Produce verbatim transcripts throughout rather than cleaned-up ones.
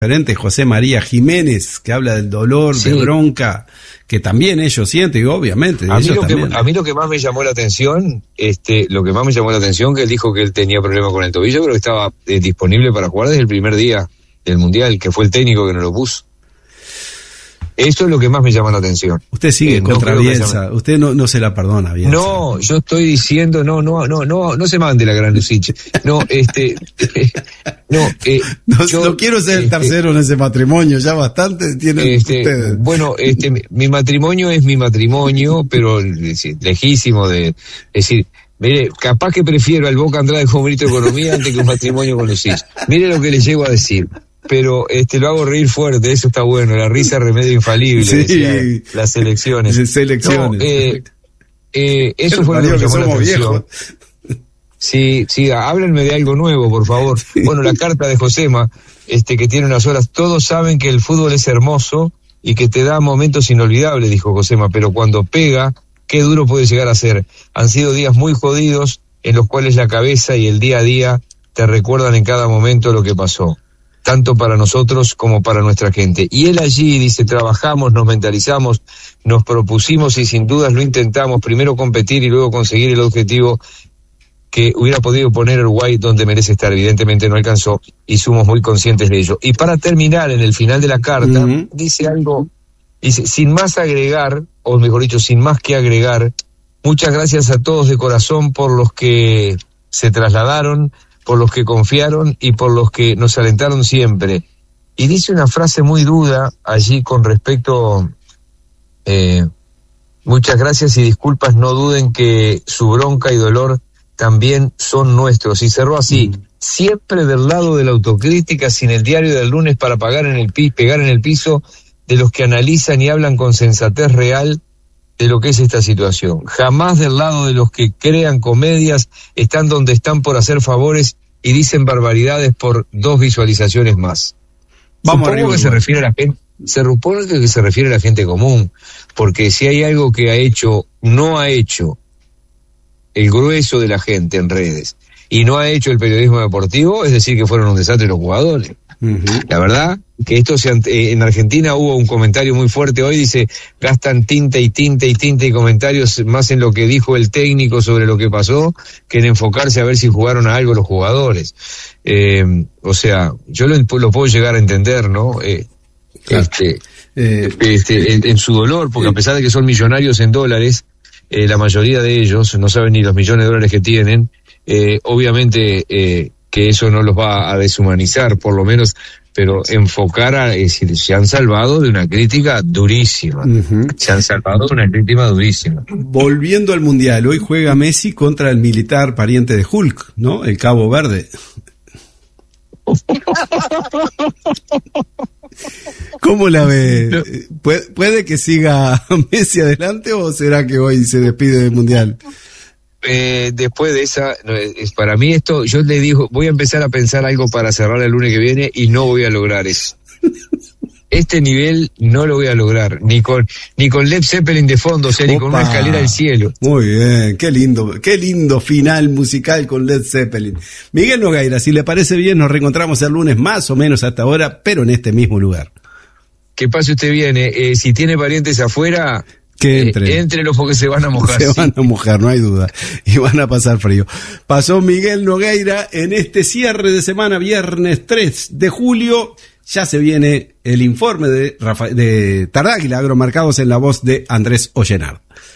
diferente, José María Jiménez, que habla del dolor, sí, de bronca, que también ellos sienten, y obviamente a mí, ellos lo también. que, a mí lo que más me llamó la atención, este, lo que más me llamó la atención, que él dijo que él tenía problemas con el tobillo, pero que estaba eh, disponible para jugar desde el primer día del Mundial, que fue el técnico que nos lo puso. Eso es lo que más me llama la atención. Usted sigue eh, contra no Bielsa, usted no, no se la perdona, Bielsa. No, yo estoy diciendo, no, no, no, no, no se mande la gran Lucich. No, este, eh, no, eh, no, yo, no quiero ser el este, tercero en ese matrimonio, ya bastante tienen este, ustedes. Bueno, este, mi, mi matrimonio es mi matrimonio, pero decir, lejísimo de, es decir, mire, capaz que prefiero al Boca Andrade como ministro de Economía antes que un matrimonio con Lucich. Mire lo que le llego a decir. Pero este lo hago reír fuerte, eso está bueno, la risa remedio infalible, sí, decía, las elecciones. Selecciones. No, eh, eh, eso fue lo que me llamó la atención. Sí, sí, háblenme de algo nuevo, por favor. Bueno, la carta de Josema, este que tiene unas horas, todos saben que el fútbol es hermoso y que te da momentos inolvidables, dijo Josema, pero cuando pega, qué duro puede llegar a ser. Han sido días muy jodidos en los cuales la cabeza y el día a día te recuerdan en cada momento lo que pasó, tanto para nosotros como para nuestra gente. Y él allí dice, trabajamos, nos mentalizamos, nos propusimos y sin dudas lo intentamos, primero competir y luego conseguir el objetivo que hubiera podido poner Uruguay donde merece estar. Evidentemente no alcanzó y somos muy conscientes de ello. Y para terminar, en el final de la carta, uh-huh, dice algo, dice, sin más agregar, o mejor dicho, sin más que agregar, muchas gracias a todos de corazón por los que se trasladaron, por los que confiaron y por los que nos alentaron siempre. Y dice una frase muy dura allí con respecto, eh, muchas gracias y disculpas, no duden que su bronca y dolor también son nuestros. Y cerró así, mm. siempre del lado de la autocrítica, sin el diario del lunes para pagar en el pi- pegar en el piso de los que analizan y hablan con sensatez real de lo que es esta situación. Jamás del lado de los que crean comedias, están donde están por hacer favores y dicen barbaridades por dos visualizaciones más. Vamos Supongo arriba, que se refiere a la gente, se supone que se refiere a la gente común, porque si hay algo que ha hecho, no ha hecho el grueso de la gente en redes, y no ha hecho el periodismo deportivo, es decir que fueron un desastre los jugadores. Uh-huh. La verdad que esto se, eh, en Argentina hubo un comentario muy fuerte hoy, dice, gastan tinta y tinta y tinta y comentarios más en lo que dijo el técnico sobre lo que pasó, que en enfocarse a ver si jugaron a algo los jugadores. Eh, o sea, yo lo, lo puedo llegar a entender, ¿no? Eh, claro. Este, eh, este, en, en su dolor, porque eh, a pesar de que son millonarios en dólares, eh, la mayoría de ellos no saben ni los millones de dólares que tienen, eh, obviamente, eh, que eso no los va a deshumanizar, por lo menos, pero enfocar a, es decir, se han salvado de una crítica durísima, uh-huh. se han salvado de una crítica durísima. Volviendo al Mundial, hoy juega Messi contra el militar pariente de Hulk, ¿no? El Cabo Verde. ¿Cómo la ve? No. ¿Puede, ¿Puede que siga Messi adelante o será que hoy se despide del Mundial? Eh, después de esa, no, es, para mí esto, yo le digo, voy a empezar a pensar algo para cerrar el lunes que viene y no voy a lograr eso. Este nivel no lo voy a lograr, ni con ni con Led Zeppelin de fondo, o sea, Opa. Ni con una escalera al cielo. Muy bien, qué lindo, qué lindo final musical con Led Zeppelin. Miguel Nogueira, si le parece bien, nos reencontramos el lunes más o menos hasta ahora, pero en este mismo lugar. Que pase usted bien, eh, eh, si tiene parientes afuera... Que entre. Eh, éntrelos porque se van a mojar. Se sí. van a mojar, no hay duda. Y van a pasar frío. Pasó Miguel Nogueira en este cierre de semana, viernes tres de julio. Ya se viene el informe de, Rafa, de Tardáguila, agromarcados en la voz de Andrés Ollenard.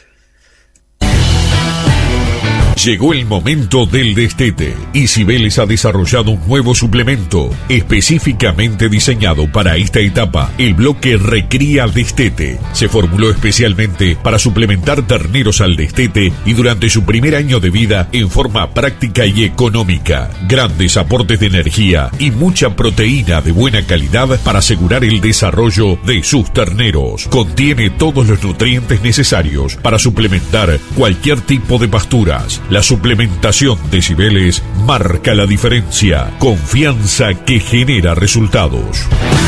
Llegó el momento del destete y Cibeles ha desarrollado un nuevo suplemento específicamente diseñado para esta etapa, el bloque Recría Destete. Se formuló especialmente para suplementar terneros al destete y durante su primer año de vida en forma práctica y económica. Grandes aportes de energía y mucha proteína de buena calidad para asegurar el desarrollo de sus terneros. Contiene todos los nutrientes necesarios para suplementar cualquier tipo de pasturas. La suplementación de Cibeles marca la diferencia. Confianza que genera resultados.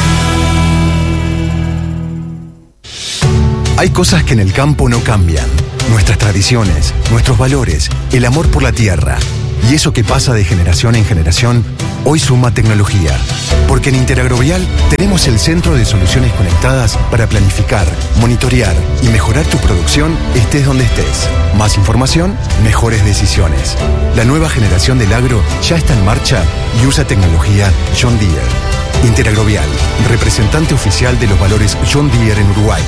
Hay cosas que en el campo no cambian. Nuestras tradiciones, nuestros valores, el amor por la tierra. Y eso que pasa de generación en generación, hoy suma tecnología. Porque en Interagrovial tenemos el centro de soluciones conectadas para planificar, monitorear y mejorar tu producción estés donde estés. Más información, mejores decisiones. La nueva generación del agro ya está en marcha y usa tecnología John Deere. Interagrovial, representante oficial de los valores John Deere en Uruguay.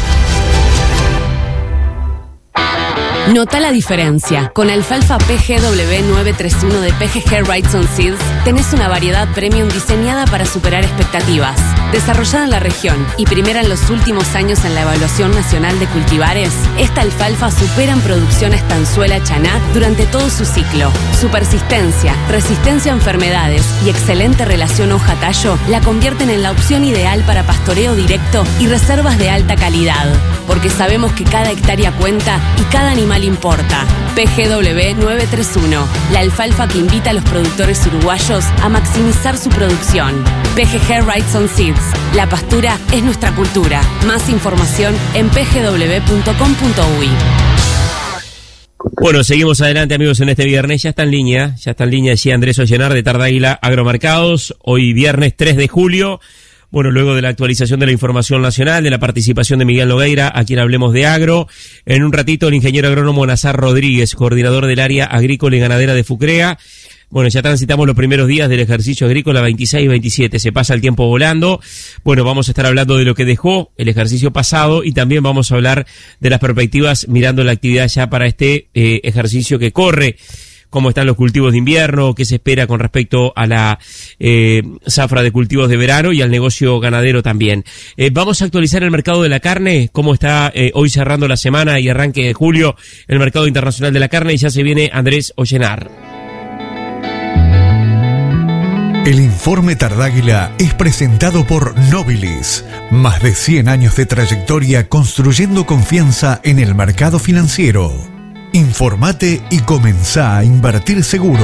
Nota la diferencia. Con alfalfa P G W nueve treinta y uno de P G G Wrightson Seeds tenés una variedad premium diseñada para superar expectativas. Desarrollada en la región y primera en los últimos años en la evaluación nacional de cultivares, esta alfalfa supera en producción a estanzuela chaná durante todo su ciclo. Su persistencia, resistencia a enfermedades y excelente relación hoja-tallo la convierten en la opción ideal para pastoreo directo y reservas de alta calidad. Porque sabemos que cada hectárea cuenta y cada animal importa. P G W nueve treinta y uno, la alfalfa que invita a los productores uruguayos a maximizar su producción. P G G Wrightson Seeds, la pastura es nuestra cultura. Más información en p g w punto com punto u y. Bueno, seguimos adelante, amigos, en este viernes. Ya está en línea, ya está en línea allí Andrés Ollenar de Tardáguila Agromercados. Hoy viernes tres de julio. Bueno, luego de la actualización de la información nacional, de la participación de Miguel Nogueira, a quien hablemos de agro, en un ratito el ingeniero agrónomo Nazar Rodríguez, coordinador del área agrícola y ganadera de FUCREA. Bueno, ya transitamos los primeros días del ejercicio agrícola veintiséis y veintisiete, se pasa el tiempo volando. Bueno, vamos a estar hablando de lo que dejó el ejercicio pasado y también vamos a hablar de las perspectivas mirando la actividad ya para este eh, ejercicio que corre. Cómo están los cultivos de invierno, qué se espera con respecto a la eh, zafra de cultivos de verano y al negocio ganadero también. Eh, vamos a actualizar el mercado de la carne, cómo está eh, hoy cerrando la semana y arranque de julio el mercado internacional de la carne, y ya se viene Andrés Ollenar. El informe Tardáguila es presentado por Nobilis. Más de cien años de trayectoria construyendo confianza en el mercado financiero. Informate y comenzá a invertir seguro.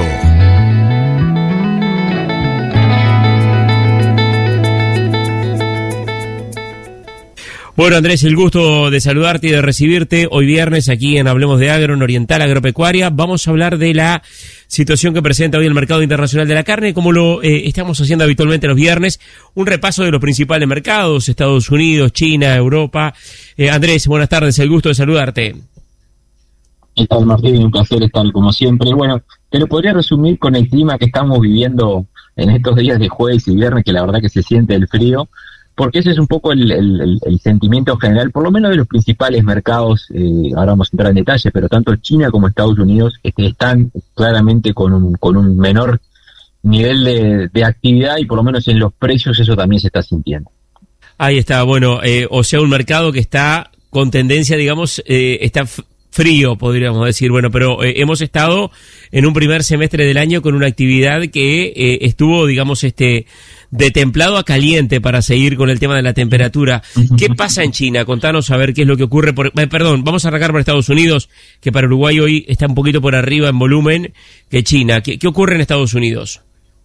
Bueno, Andrés, el gusto de saludarte y de recibirte hoy viernes aquí en Hablemos de Agro, en Oriental Agropecuaria. Vamos a hablar de la situación que presenta hoy el mercado internacional de la carne, como lo eh, estamos haciendo habitualmente los viernes, un repaso de los principales mercados, Estados Unidos, China, Europa. Eh, Andrés, buenas tardes, el gusto de saludarte. ¿Qué tal, Martín? Un placer estar como siempre. Bueno, te lo podría resumir con el clima que estamos viviendo en estos días de jueves y viernes, que la verdad que se siente el frío, porque ese es un poco el, el, el sentimiento general, por lo menos de los principales mercados. Eh, ahora vamos a entrar en detalle, pero tanto China como Estados Unidos este, están claramente con un, con un menor nivel de, de actividad, y por lo menos en los precios eso también se está sintiendo. Ahí está, bueno, eh, o sea, un mercado que está con tendencia, digamos, eh, está frío, podríamos decir, bueno, pero eh, hemos estado en un primer semestre del año con una actividad que eh, estuvo, digamos, este de templado a caliente, para seguir con el tema de la temperatura. ¿Qué pasa en China? Contanos a ver qué es lo que ocurre. Por, eh, perdón, vamos a arrancar por Estados Unidos, que para Uruguay hoy está un poquito por arriba en volumen que China. ¿Qué, qué ocurre en Estados Unidos?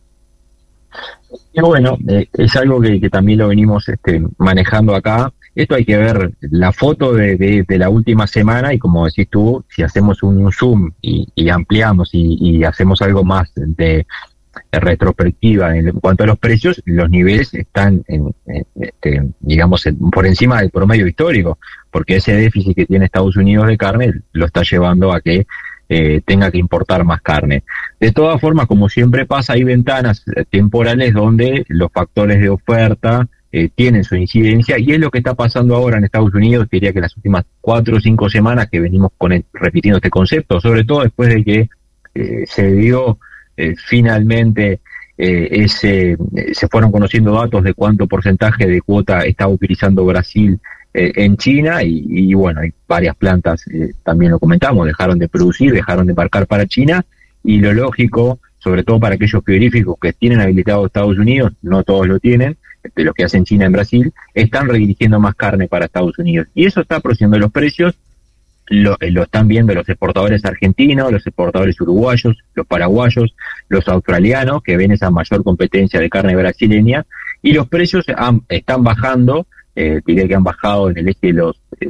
Y bueno, eh, es algo que, que también lo venimos este, manejando acá. Esto hay que ver la foto de, de, de la última semana, y como decís tú, si hacemos un zoom y, y ampliamos y, y hacemos algo más de, de retrospectiva en cuanto a los precios, los niveles están, en, en, este, digamos, en, por encima del promedio histórico, porque ese déficit que tiene Estados Unidos de carne lo está llevando a que eh, tenga que importar más carne. De todas formas, como siempre pasa, hay ventanas temporales donde los factores de oferta Eh, tienen su incidencia, y es lo que está pasando ahora en Estados Unidos. Diría que las últimas cuatro o cinco semanas que venimos con el, repitiendo este concepto, sobre todo después de que eh, se dio eh, finalmente eh, ese, eh, se fueron conociendo datos de cuánto porcentaje de cuota estaba utilizando Brasil eh, en China, y, y bueno, hay varias plantas, eh, también lo comentamos, dejaron de producir, dejaron de embarcar para China, y lo lógico, sobre todo para aquellos frigoríficos que tienen habilitado Estados Unidos, no todos lo tienen, de lo que hacen China en Brasil, están redirigiendo más carne para Estados Unidos. Y eso está produciendo los precios, lo, lo están viendo los exportadores argentinos, los exportadores uruguayos, los paraguayos, los australianos, que ven esa mayor competencia de carne brasileña, y los precios han, están bajando, eh, diría que han bajado en el eje de los eh,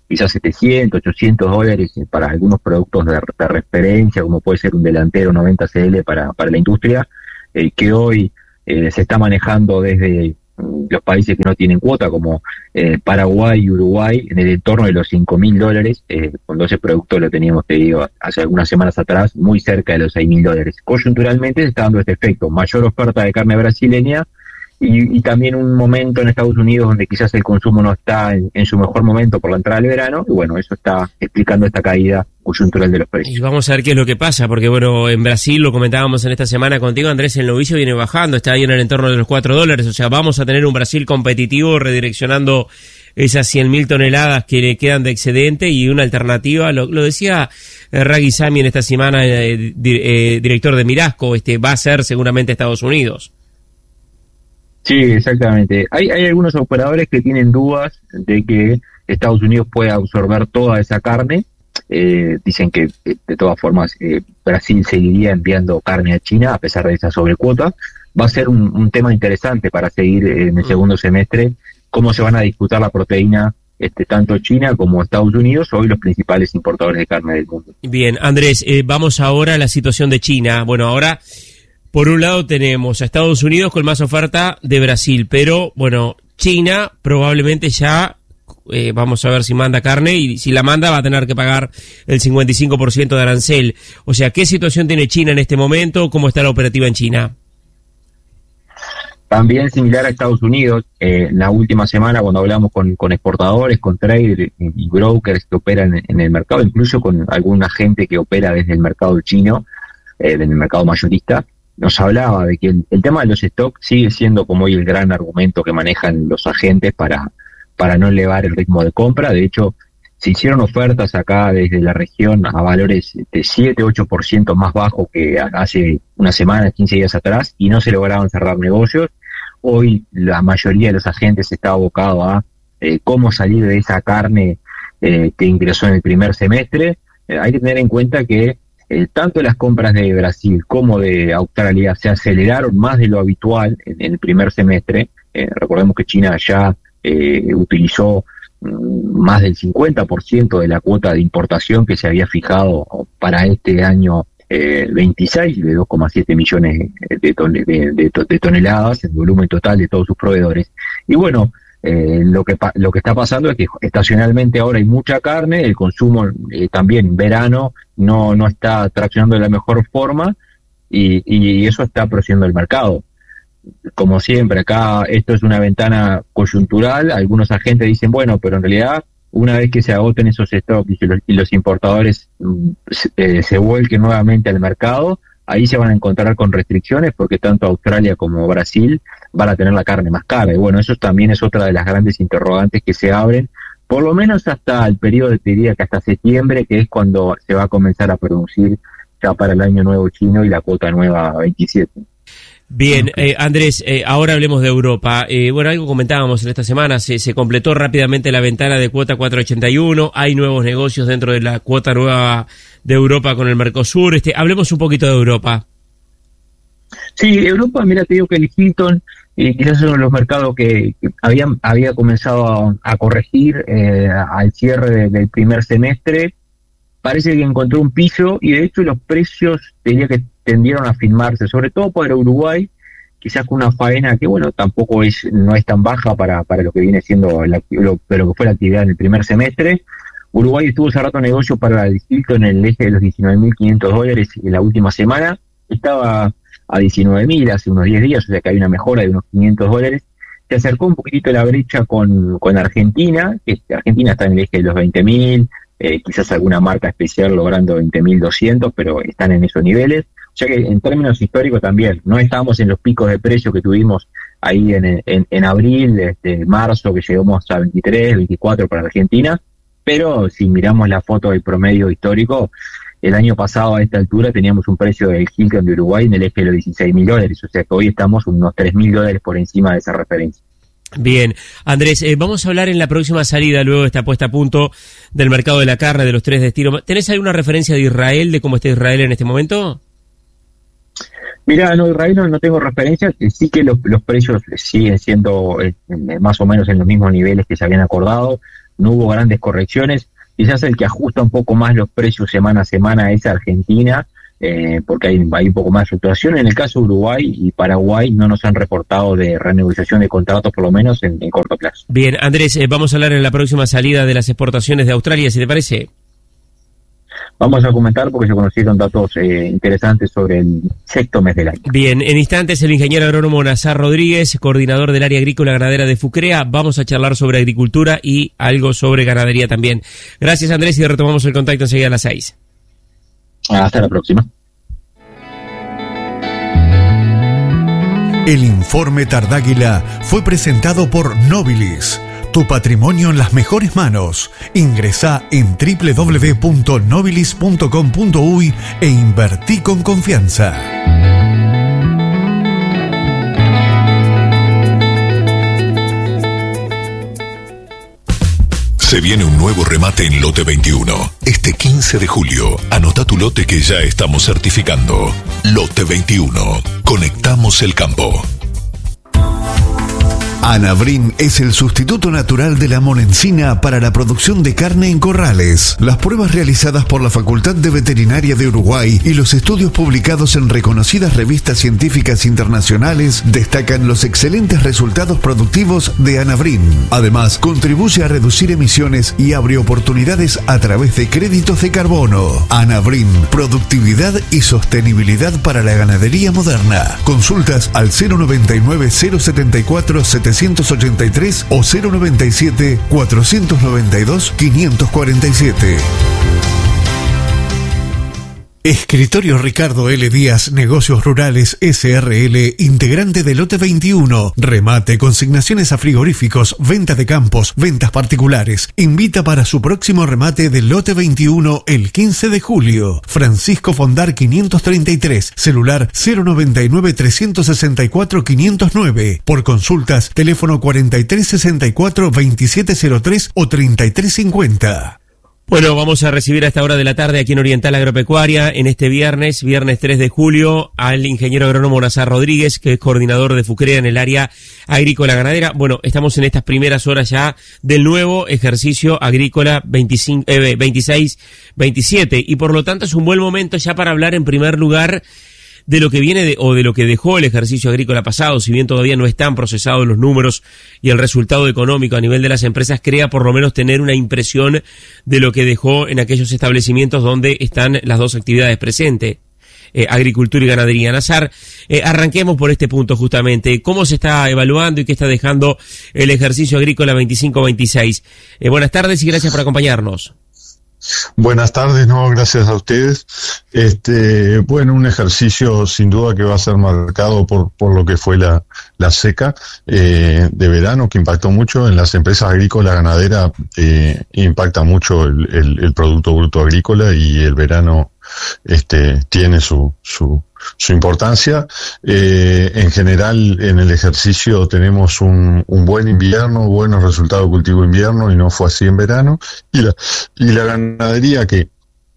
quizás setecientos, ochocientos dólares para algunos productos de, de referencia, como puede ser un delantero noventa C L para, para la industria, eh, que hoy eh, se está manejando desde los países que no tienen cuota, como eh, Paraguay y Uruguay, en el entorno de los cinco mil dólares, eh, cuando ese producto lo teníamos, te digo, hace algunas semanas atrás, muy cerca de los seis mil dólares. Coyunturalmente se está dando este efecto, mayor oferta de carne brasileña, y, y también un momento en Estados Unidos donde quizás el consumo no está en, en su mejor momento por la entrada del verano, y bueno, eso está explicando esta caída coyuntural de los precios. Y vamos a ver qué es lo que pasa, porque bueno, en Brasil, lo comentábamos en esta semana contigo, Andrés, el novillo viene bajando, está ahí en el entorno de los cuatro dólares, o sea, vamos a tener un Brasil competitivo redireccionando esas cien mil toneladas que le quedan de excedente, y una alternativa, lo, lo decía eh, Raghi Sami en esta semana, eh, di, eh, director de Mirasco, este va a ser seguramente Estados Unidos. Sí, exactamente. Hay, hay algunos operadores que tienen dudas de que Estados Unidos pueda absorber toda esa carne. Eh, dicen que, de todas formas, eh, Brasil seguiría enviando carne a China a pesar de esa sobrecuota. Va a ser un, un tema interesante para seguir en el segundo semestre cómo se van a disputar la proteína este, tanto China como Estados Unidos, hoy los principales importadores de carne del mundo. Bien, Andrés, eh, vamos ahora a la situación de China. Bueno, ahora... Por un lado tenemos a Estados Unidos con más oferta de Brasil, pero bueno, China probablemente ya, eh, vamos a ver si manda carne, y si la manda va a tener que pagar el cincuenta y cinco por ciento de arancel. O sea, ¿qué situación tiene China en este momento? ¿Cómo está la operativa en China? También similar a Estados Unidos, eh, la última semana cuando hablamos con, con exportadores, con traders y brokers que operan en, en el mercado, incluso con alguna gente que opera desde el mercado chino, eh, desde el mercado mayorista, nos hablaba de que el, el tema de los stocks sigue siendo como hoy el gran argumento que manejan los agentes para, para no elevar el ritmo de compra. De hecho, se hicieron ofertas acá desde la región a valores de siete a ocho por ciento más bajos que hace una semana, quince días atrás, y no se lograban cerrar negocios. Hoy la mayoría de los agentes está abocado a eh, cómo salir de esa carne eh, que ingresó en el primer semestre. Eh, hay que tener en cuenta que Eh, tanto las compras de Brasil como de Australia se aceleraron más de lo habitual en, en el primer semestre. Eh, recordemos que China ya eh, utilizó mm, más del cincuenta por ciento de la cuota de importación que se había fijado para este año eh, veintiséis, de dos coma siete millones de, ton de, de, de toneladas, el volumen total de todos sus proveedores. Y bueno, Eh, lo que lo que está pasando es que estacionalmente ahora hay mucha carne, el consumo eh, también en verano no no está traccionando de la mejor forma, y, y eso está presionando el mercado. Como siempre, acá esto es una ventana coyuntural. Algunos agentes dicen, bueno, pero en realidad una vez que se agoten esos stocks y los, y los importadores eh, se vuelquen nuevamente al mercado, ahí se van a encontrar con restricciones, porque tanto Australia como Brasil van a tener la carne más cara. Y bueno, eso también es otra de las grandes interrogantes que se abren, por lo menos hasta el periodo, te diría que hasta septiembre, que es cuando se va a comenzar a producir ya para el año nuevo chino y la cuota nueva veintisiete. Bien, eh, Andrés, eh, ahora hablemos de Europa. Eh, bueno, algo comentábamos en esta semana, se, se completó rápidamente la ventana de cuota cuatro ochenta y uno, hay nuevos negocios dentro de la cuota nueva de Europa con el Mercosur. Este, hablemos un poquito de Europa. Sí, Europa, mira, te digo que el Hilton eh, quizás es uno de los mercados que, que había, había comenzado a, a corregir eh, al cierre de, del primer semestre. Parece que encontró un piso, y de hecho los precios, te diría que tendieron a firmarse, sobre todo para Uruguay, quizás con una faena que, bueno, tampoco es no es tan baja para, para lo que viene siendo la, lo, lo que fue la actividad en el primer semestre. Uruguay estuvo cerrando negocio para el Hilton en el eje de los diecinueve mil quinientos dólares en la última semana. Estaba a diecinueve mil hace unos diez días, o sea que hay una mejora de unos quinientos dólares. Se acercó un poquito la brecha con, con Argentina, que Argentina está en el eje de los veinte mil, eh, quizás alguna marca especial logrando veinte mil doscientos, pero están en esos niveles. O sea que en términos históricos también, no estábamos en los picos de precio que tuvimos ahí en, en, en abril, este, marzo, que llegamos a veintitrés, veinticuatro para Argentina, pero si miramos la foto del promedio histórico, el año pasado a esta altura teníamos un precio del Hilton de Uruguay en el eje de los dieciséis mil dólares, o sea que hoy estamos unos tres mil dólares por encima de esa referencia. Bien, Andrés, eh, vamos a hablar en la próxima salida, luego de esta puesta a punto del mercado de la carne, de los tres destinos. ¿Tenés alguna referencia de Israel, de cómo está Israel en este momento? Mira, no, Israel no, no tengo referencia, sí que los, los precios siguen siendo eh, más o menos en los mismos niveles que se habían acordado. no hubo grandes correcciones. Quizás el que ajusta un poco más los precios semana a semana es Argentina, eh, porque hay, hay un poco más de fluctuación. En el caso de Uruguay y Paraguay no nos han reportado de renegociación de contratos, por lo menos en, en corto plazo. Bien, Andrés, eh, vamos a hablar en la próxima salida de las exportaciones de Australia, si te parece. Vamos a comentar porque se conocieron datos eh, interesantes sobre el sexto mes del año. Bien, en instantes el ingeniero agrónomo Nazar Rodríguez, coordinador del área agrícola ganadera de FUCREA. Vamos a charlar sobre agricultura y algo sobre ganadería también. Gracias, Andrés, y retomamos el contacto enseguida a las seis. Hasta la próxima. El informe Tardáguila fue presentado por Nobilis. Tu patrimonio en las mejores manos. Ingresá en doble u doble u doble u punto nobilis punto com punto uy e invertí con confianza. Se viene un nuevo remate en Lote veintiuno. Este quince de julio, anota tu lote que ya estamos certificando. Lote veintiuno. Conectamos el campo. Anavrin es el sustituto natural de la monencina para la producción de carne en corrales. Las pruebas realizadas por la Facultad de Veterinaria de Uruguay y los estudios publicados en reconocidas revistas científicas internacionales destacan los excelentes resultados productivos de Anavrin. Además, contribuye a reducir emisiones y abre oportunidades a través de créditos de carbono. Anavrin, productividad y sostenibilidad para la ganadería moderna. Consultas al cero noventa y nueve, cero setenta y cuatro, setecientos ochenta y tres o cero noventa y siete, cuatrocientos noventa y dos, quinientos cuarenta y siete. Escritorio Ricardo L. Díaz, Negocios Rurales S R L, integrante de Lote veintiuno. Remate, consignaciones a frigoríficos, venta de campos, ventas particulares. Invita para su próximo remate del Lote veintiuno el quince de julio. Francisco Fondar quinientos treinta y tres, celular cero noventa y nueve, trescientos sesenta y cuatro, quinientos nueve. Por consultas, teléfono cuarenta y tres sesenta y cuatro, veintisiete cero tres o treinta y tres cincuenta. Bueno, vamos a recibir a esta hora de la tarde aquí en Oriental Agropecuaria, en este viernes, viernes tres de julio, al ingeniero agrónomo Nazar Rodríguez, que es coordinador de FUCREA en el área agrícola ganadera. Bueno, estamos en estas primeras horas ya del nuevo ejercicio agrícola veinticinco, eh, veintiséis veintisiete, y por lo tanto es un buen momento ya para hablar en primer lugar de lo que viene de, o de lo que dejó el ejercicio agrícola pasado. Si bien todavía no están procesados los números y el resultado económico a nivel de las empresas, crea por lo menos tener una impresión de lo que dejó en aquellos establecimientos donde están las dos actividades presentes, eh, agricultura y ganadería. Nazar, eh, arranquemos por este punto justamente. ¿Cómo se está evaluando y qué está dejando el ejercicio agrícola veinticinco veintiséis? Eh, buenas tardes y gracias por acompañarnos. Buenas tardes, no, gracias a ustedes. Este, bueno, un ejercicio sin duda que va a ser marcado por, por lo que fue la, la seca eh, de verano, que impactó mucho en las empresas agrícolas ganaderas, eh, impacta mucho el, el, el Producto Bruto Agrícola, y el verano este tiene su, su, su importancia. Eh, en general, en el ejercicio tenemos un, un buen invierno, buenos resultados de cultivo invierno, y no fue así en verano. Y la, y la ganadería, que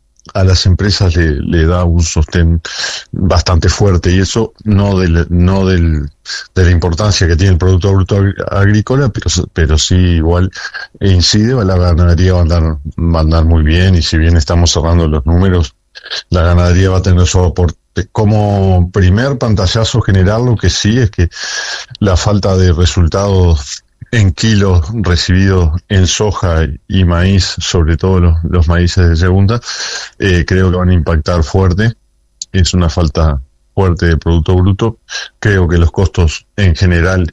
a las empresas le, le da un sostén bastante fuerte, y eso no del, no del, de la importancia que tiene el Producto Bruto Agrícola, pero, pero sí igual incide. La ganadería va a andar, va a andar muy bien, y si bien estamos cerrando los números, la ganadería va a tener su aporte. Como primer pantallazo general, lo que sí es que la falta de resultados en kilos recibidos en soja y maíz, sobre todo los, los maíces de segunda, eh, creo que van a impactar fuerte. Es una falta fuerte de Producto Bruto. Creo que los costos en general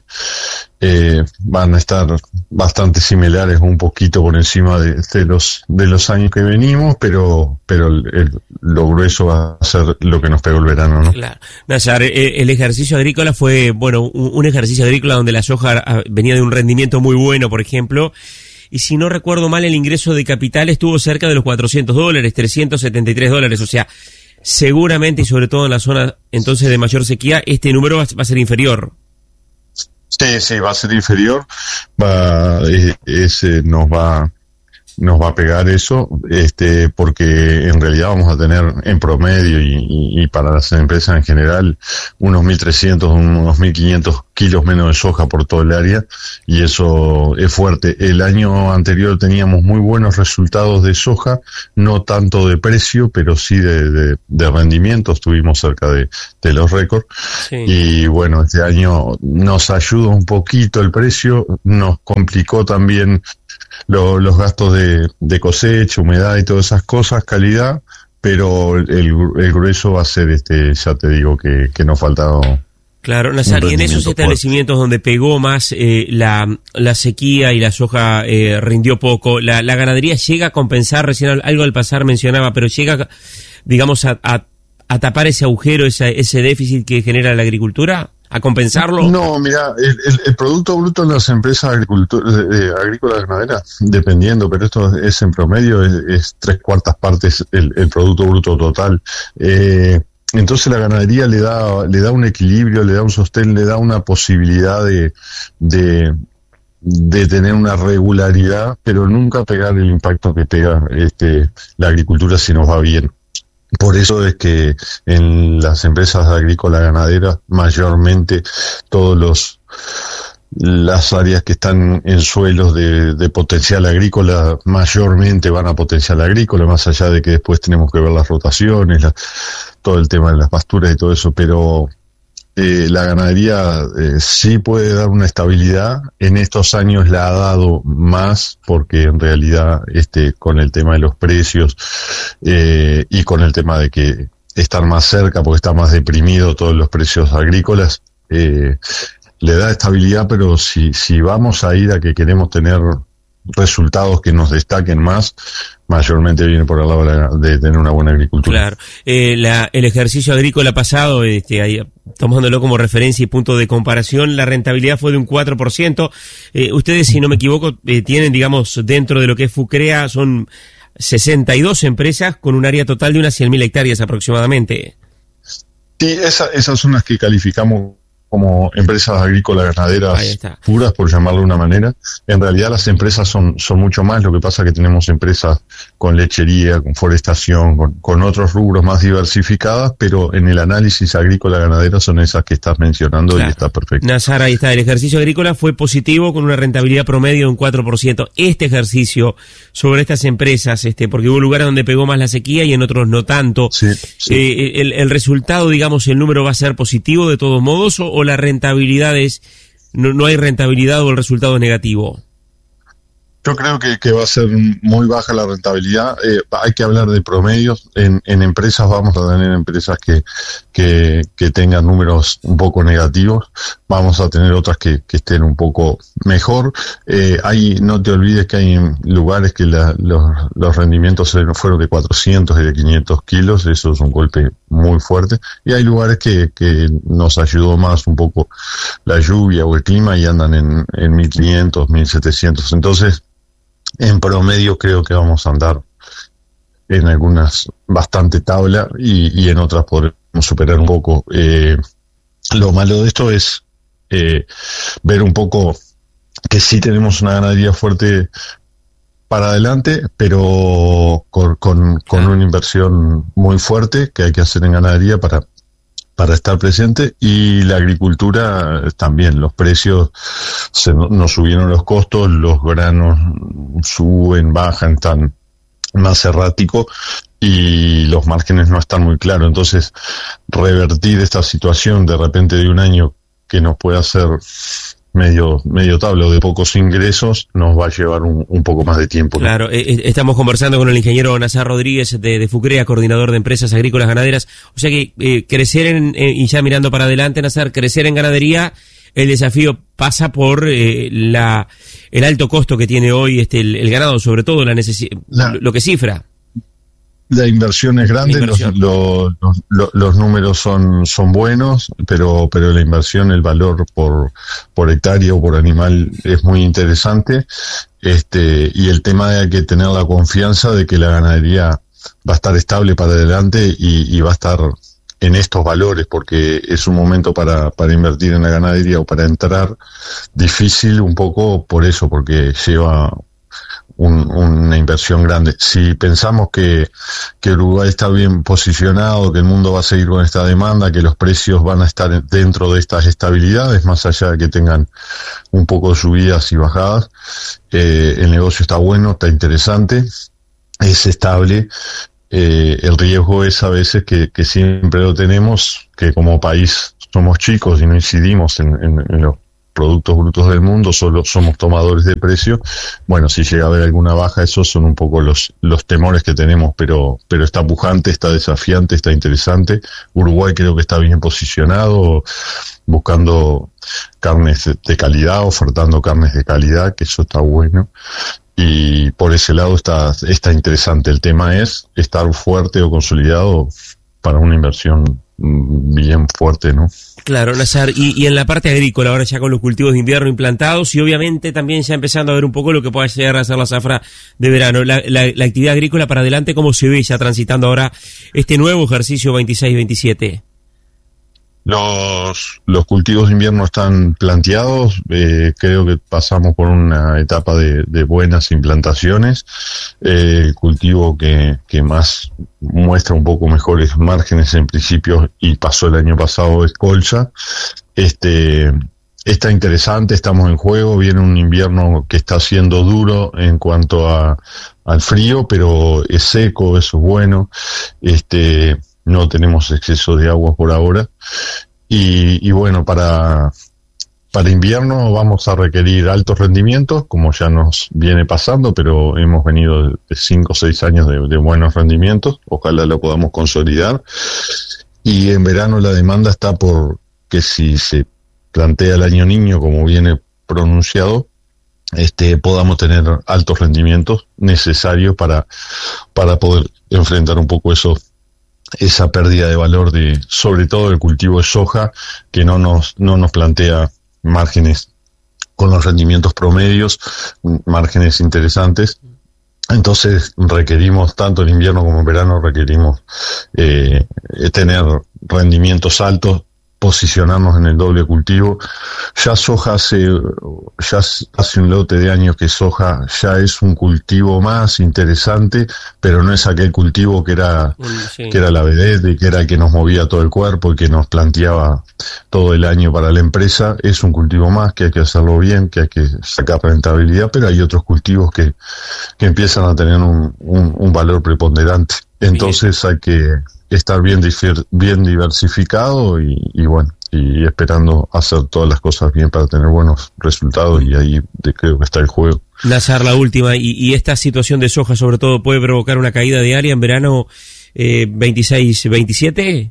eh, van a estar bastante similares, un poquito por encima de, de los de los años que venimos, pero pero el, el, lo grueso va a ser lo que nos pegó el verano, ¿no? Claro. Nazar, el, el ejercicio agrícola fue, bueno, un, un ejercicio agrícola donde la soja venía de un rendimiento muy bueno, por ejemplo, y si no recuerdo mal, el ingreso de capital estuvo cerca de los cuatrocientos dólares, trescientos setenta y tres dólares, o sea, seguramente, y sobre todo en la zona entonces de mayor sequía, este número va a ser inferior. Sí, sí, va a ser inferior. Va, ese nos va nos va a pegar eso, este, porque en realidad vamos a tener en promedio y, y, y para las empresas en general unos mil trescientos, unos mil quinientos kilos menos de soja por todo el área, y eso es fuerte. El año anterior teníamos muy buenos resultados de soja, no tanto de precio, pero sí de, de, de rendimiento, estuvimos cerca de, de los récords, sí. Y bueno, este año nos ayuda un poquito el precio, nos complicó también Lo, los gastos de, de cosecha, humedad y todas esas cosas, calidad, pero el, el grueso va a ser, este, ya te digo, que, que nos faltaba. Claro, Nazar, y en esos establecimientos donde pegó más eh, la, la sequía y la soja eh, rindió poco, la, la ganadería llega a compensar, recién algo al pasar mencionaba, pero llega, digamos, a, a, a tapar ese agujero, ese, ese déficit que genera la agricultura. ¿A compensarlo? No, mira, el, el, el producto bruto en las empresas eh, agrícolas ganaderas, dependiendo, pero esto es en promedio, es, es tres cuartas partes el, el producto bruto total. Eh, entonces la ganadería le da, le da un equilibrio, le da un sostén, le da una posibilidad de, de, de tener una regularidad, pero nunca pegar el impacto que pega este, la agricultura si nos va bien. Por eso es que en las empresas agrícolas ganaderas mayormente todos los las áreas que están en suelos de, de potencial agrícola mayormente van a potencial agrícola, más allá de que después tenemos que ver las rotaciones, la, todo el tema de las pasturas y todo eso, pero eh, la ganadería eh, sí puede dar una estabilidad. En estos años la ha dado más porque en realidad este con el tema de los precios eh, y con el tema de que estar más cerca porque está más deprimido todos los precios agrícolas, eh, le da estabilidad, pero si, si vamos a ir a que queremos tener resultados que nos destaquen más, mayormente viene por el lado de tener una buena agricultura. Claro, eh, la, el ejercicio agrícola pasado, este, ahí, tomándolo como referencia y punto de comparación, la rentabilidad fue de un cuatro por ciento. Eh, ustedes, si no me equivoco, eh, tienen, digamos, dentro de lo que es FUCREA, son sesenta y dos empresas con un área total de unas cien mil hectáreas aproximadamente. Sí, esa, esas son las que calificamos como empresas agrícolas ganaderas puras, por llamarlo de una manera. En realidad las empresas son, son mucho más, lo que pasa es que tenemos empresas con lechería, con forestación, con, con otros rubros más diversificadas, pero en el análisis agrícola ganadera son esas que estás mencionando, claro. Y está perfecto. Nazar, ahí está, el ejercicio agrícola fue positivo con una rentabilidad promedio de un cuatro por ciento. Este ejercicio sobre estas empresas, este, porque hubo lugares donde pegó más la sequía y en otros no tanto, sí, sí. Eh, el, el resultado, digamos, el número va a ser positivo de todos modos, o, o la rentabilidad es, no, no hay rentabilidad o el resultado es negativo? Yo creo que, que va a ser muy baja la rentabilidad. Eh, hay que hablar de promedios. En, en empresas vamos a tener empresas que, que, que tengan números un poco negativos. Vamos a tener otras que, que estén un poco mejor. Eh, hay, no te olvides que hay lugares que la, los, los rendimientos fueron de cuatrocientos y de quinientos kilos. Eso es un golpe muy fuerte. Y hay lugares que, que nos ayudó más un poco la lluvia o el clima y andan en, en mil quinientos, mil setecientos. Entonces, en promedio creo que vamos a andar en algunas bastante tabla y, y en otras podremos superar un poco. Eh, lo malo de esto es eh, ver un poco que sí tenemos una ganadería fuerte para adelante, pero con, con, con una inversión muy fuerte que hay que hacer en ganadería para para estar presente, y la agricultura también, los precios, se nos subieron los costos, los granos suben, bajan, están más erráticos y los márgenes no están muy claros. Entonces, revertir esta situación de repente de un año que nos puede hacer medio medio tablo de pocos ingresos nos va a llevar un, un poco más de tiempo, ¿no? Claro, eh, estamos conversando con el ingeniero Nazar Rodríguez de, de FUCREA, coordinador de empresas agrícolas ganaderas. O sea que eh, crecer en, eh, y ya mirando para adelante, Nazar, crecer en ganadería, el desafío pasa por eh, la el alto costo que tiene hoy este el, el ganado, sobre todo la necesi- la, lo que cifra. La inversión es grande, inversión. Los, los, los, los números son son buenos, pero pero la inversión, el valor por por hectárea o por animal es muy interesante, este y el tema de que tener la confianza de que la ganadería va a estar estable para adelante y, y va a estar en estos valores, porque es un momento para para invertir en la ganadería o para entrar difícil un poco por eso, porque lleva un, una inversión grande. Si pensamos que, que Uruguay está bien posicionado, que el mundo va a seguir con esta demanda, que los precios van a estar dentro de estas estabilidades, más allá de que tengan un poco de subidas y bajadas, eh, el negocio está bueno, está interesante, es estable. Eh, el riesgo es a veces que, que siempre lo tenemos, que como país somos chicos y no incidimos en, en, en los productos brutos del mundo, solo somos tomadores de precio. Bueno, si llega a haber alguna baja, esos son un poco los los temores que tenemos, pero pero está pujante, está desafiante, está interesante. Uruguay creo que está bien posicionado, buscando carnes de calidad, ofertando carnes de calidad, que eso está bueno. Y por ese lado está está interesante. El tema es estar fuerte o consolidado para una inversión bien fuerte, ¿no? Claro, Nazar, y, y en la parte agrícola, ahora ya con los cultivos de invierno implantados y obviamente también ya empezando a ver un poco lo que pueda llegar a ser la zafra de verano, la, la, la actividad agrícola para adelante, ¿cómo se ve ya transitando ahora este nuevo ejercicio veintiséis veintisiete? Los, los cultivos de invierno están planteados, eh, creo que pasamos por una etapa de, de buenas implantaciones. Eh, el cultivo que, que más muestra un poco mejores márgenes en principio y pasó el año pasado es colza. Este, está interesante, estamos en juego, viene un invierno que está siendo duro en cuanto a, al frío, pero es seco, eso es bueno. Este, no tenemos exceso de agua por ahora. Y, y bueno, para, para invierno vamos a requerir altos rendimientos, como ya nos viene pasando, pero hemos venido de cinco o seis años de, de buenos rendimientos. Ojalá lo podamos consolidar. Y en verano la demanda está por que si se plantea el año niño, como viene pronunciado, este, podamos tener altos rendimientos necesarios para, para poder enfrentar un poco eso, esa pérdida de valor de, sobre todo el cultivo de soja, que no nos, no nos plantea márgenes con los rendimientos promedios, márgenes interesantes. Entonces requerimos, tanto en invierno como en verano, requerimos eh, tener rendimientos altos, posicionarnos en el doble cultivo. Ya soja hace, ya hace un lote de años que soja ya es un cultivo más interesante, pero no es aquel cultivo que era, sí. que era la vedette y que era el que nos movía todo el cuerpo y que nos planteaba todo el año para la empresa. Es un cultivo más que hay que hacerlo bien, que hay que sacar rentabilidad, pero hay otros cultivos que, que empiezan a tener un, un, un valor preponderante. Entonces bien. Hay que estar bien, bien diversificado y, y bueno, y esperando hacer todas las cosas bien para tener buenos resultados, y ahí de, creo que está el juego. Nazar, la última, y, y esta situación de soja sobre todo puede provocar una caída diaria en verano eh, veintiséis veintisiete.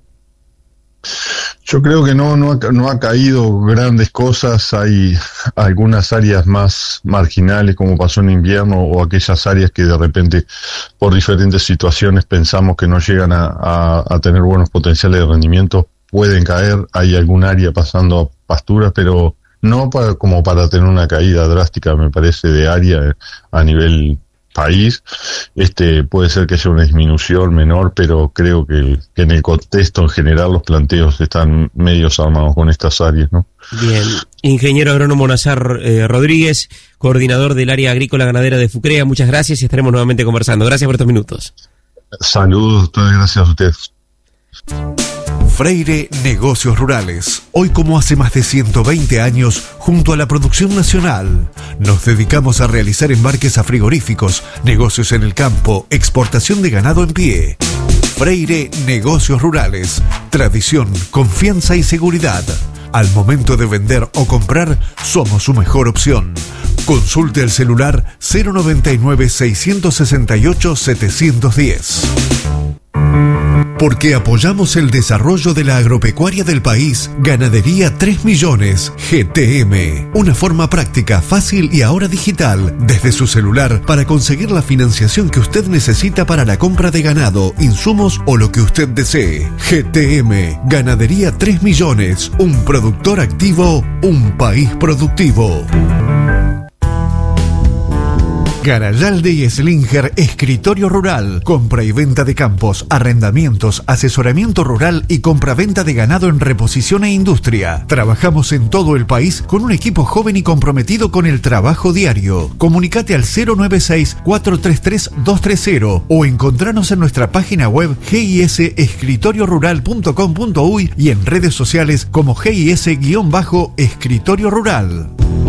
Yo creo que no, no ha, no ha caído grandes cosas. Hay algunas áreas más marginales, como pasó en invierno, o aquellas áreas que de repente por diferentes situaciones pensamos que no llegan a, a, a tener buenos potenciales de rendimiento, pueden caer. Hay algún área pasando a pasturas, pero no para, como para tener una caída drástica, me parece, de área a nivel país. Este puede ser que haya una disminución menor, pero creo que, que en el contexto en general los planteos están medios armados con estas áreas, ¿no? Bien. Ingeniero agrónomo Nazar eh, Rodríguez, coordinador del área agrícola ganadera de FUCREA, muchas gracias y estaremos nuevamente conversando. Gracias por estos minutos. Saludos, todas gracias a ustedes. Freire Negocios Rurales. Hoy, como hace más de ciento veinte años, junto a la producción nacional, nos dedicamos a realizar embarques a frigoríficos, negocios en el campo, exportación de ganado en pie. Freire Negocios Rurales. Tradición, confianza y seguridad. Al momento de vender o comprar, somos su mejor opción. Consulte el celular cero noventa y nueve, seiscientos sesenta y ocho, setecientos diez. Porque apoyamos el desarrollo de la agropecuaria del país, Ganadería tres millones, G T M. Una forma práctica, fácil y ahora digital, desde su celular, para conseguir la financiación que usted necesita para la compra de ganado, insumos o lo que usted desee. G T M, Ganadería tres millones, un productor activo, un país productivo. Garayalde y Slinger Escritorio Rural. Compra y venta de campos, arrendamientos, asesoramiento rural y compra-venta de ganado en reposición e industria. Trabajamos en todo el país con un equipo joven y comprometido con el trabajo diario. Comunicate al cero nueve seis, cuatro tres tres, dos tres cero o encontranos en nuestra página web g i s escritorio rural punto com punto u y y en redes sociales como G I S-Escritorio Rural.